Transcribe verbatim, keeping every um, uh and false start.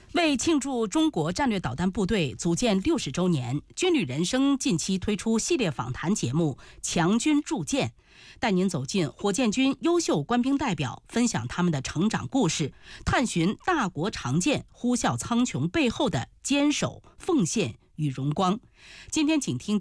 为庆祝中国战略导弹部队组建六十周年，军旅人生近期推出系列访谈节目《强军铸剑》，带您走进火箭军优秀官兵代表，分享他们的成长故事，探寻大国长剑呼啸苍穹背后的坚守、奉献与荣光。今天请听